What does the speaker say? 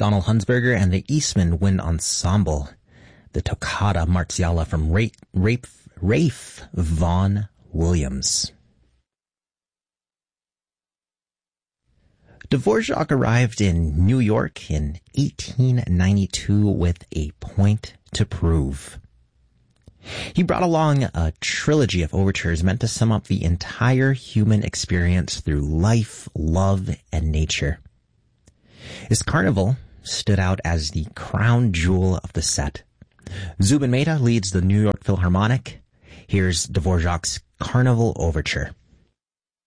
Donald Hunsberger and the Eastman Wind Ensemble, the Toccata Marziale from Rafe Vaughan Williams. Dvorak arrived in New York in 1892 with a point to prove. He brought along a trilogy of overtures meant to sum up the entire human experience through life, love, and nature. His Carnival stood out as the crown jewel of the set. Zubin Mehta leads the New York Philharmonic. Here's Dvorak's Carnival Overture.